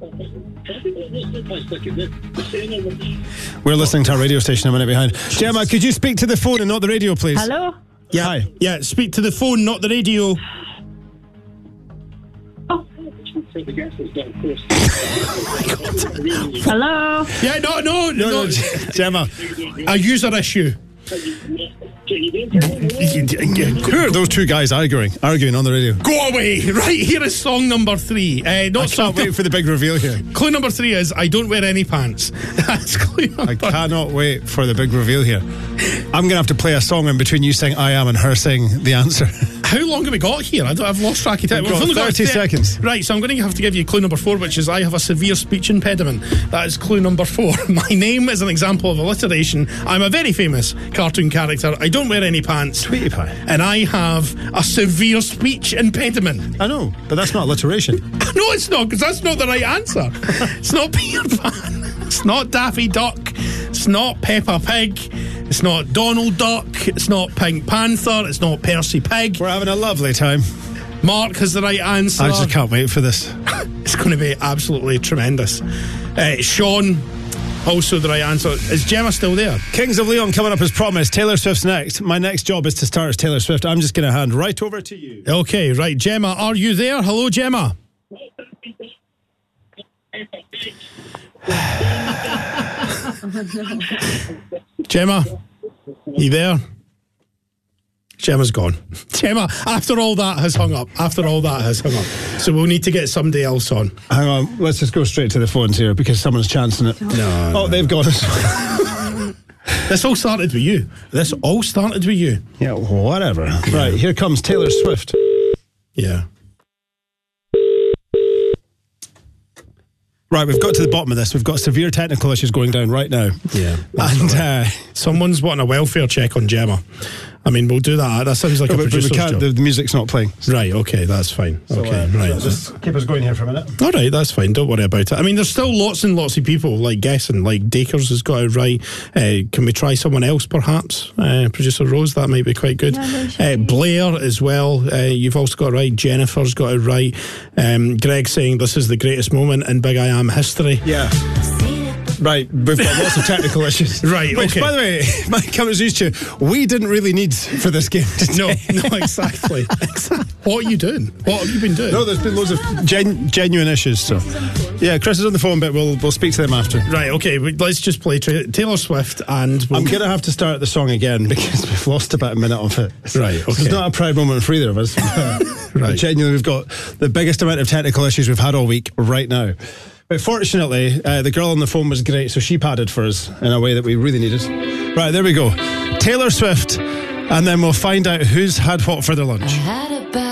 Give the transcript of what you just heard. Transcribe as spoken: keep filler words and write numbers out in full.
We're listening to our radio station a minute behind. Gemma, could you speak to the phone and not the radio, please? Hello? Yeah, Hi. yeah. Speak to the phone, not the radio. Hello? Yeah, no, no, No, no. no, Gemma. A user issue. Who are those two guys arguing arguing on the radio? Go away! Right, here is song number three. Uh, not I song can't wait for the big reveal here. Clue number three is I don't wear any pants. That's clue number I cannot wait for the big reveal here. I'm going to have to play a song in between you saying I am and her saying the answer. How long have we got here? I don't, I've lost track of time. We've got only thirty thir- seconds. Right, so I'm going to have to give you clue number four, which is I have a severe speech impediment. That is clue number four. My name is an example of alliteration. I'm a very famous cartoon character. I don't wear any pants. Tweety pie. And I have a severe speech impediment. I know, but that's not alliteration. No, it's not, because that's not the right answer. It's not Peter Pan. It's not Daffy Duck. It's not Peppa Pig. It's not Donald Duck. It's not Pink Panther. It's not Percy Pig. We're having a lovely time. Mark has the right answer. I just can't wait for this. It's going to be absolutely tremendous. Uh, Sean, also the right answer. Is Gemma still there? Kings of Leon coming up as promised. Taylor Swift's next. My next job is to start as Taylor Swift. I'm just going to hand right over to you. Okay, right. Gemma, are you there? Hello, Gemma. Gemma, you there? Gemma's gone. Gemma, after all that has hung up, after all that has hung up. So we'll need to get somebody else on. Hang on, let's just go straight to the phones here because someone's chancing it. No. Oh, they've gone as well. This all started with you. This all started with you. Yeah, whatever. Right, here comes Taylor Swift. Yeah. Right, we've got to the bottom of this. We've got severe technical issues going down right now. Yeah. And uh, someone's wanting a welfare check on Gemma. I mean, we'll do that. That sounds like no, a but, but we producer's can't, job. the, the music's not playing. Right, okay, that's fine. So, okay, uh, right. So just keep us going here for a minute. All right, that's fine. Don't worry about it. I mean, there's still lots and lots of people like guessing. Like Dakers has got it right. Uh, can we try someone else, perhaps? Uh, Producer Rose, that might be quite good. No, uh, Blair as well. Uh, you've also got it right. Jennifer's got it right. Um, Greg saying this is the greatest moment in Big I Am history. Yeah. Right, we've got lots of technical issues. Right, Which, okay. by the way, my cameras used to, we didn't really need for this game today. No, no, exactly. exactly. What are you doing? What have you been doing? No, there's been loads of gen- genuine issues. So, yeah, Chris is on the phone, but we'll we'll speak to them after. Right, okay. Let's just play tra- Taylor Swift, and we'll I'm going to have to start the song again because we've lost about a minute of it. Right, okay. So it's not a proud moment for either of us. Right. But genuinely, we've got the biggest amount of technical issues we've had all week right now. But fortunately, uh, the girl on the phone was great, so she padded for us in a way that we really needed. Right, there we go. Taylor Swift, and then we'll find out who's had what for their lunch.